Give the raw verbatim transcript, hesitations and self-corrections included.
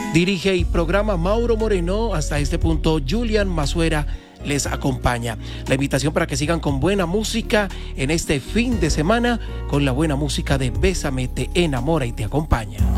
Dirige y programa Mauro Moreno. Hasta este punto, Julian Mazuera les acompaña. La invitación para que sigan con buena música en este fin de semana, con la buena música de Bésame, te enamora y te acompaña.